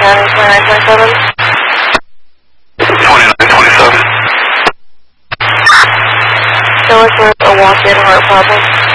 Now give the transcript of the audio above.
County, 2927. 2927. Show us with a walk-in heart problem.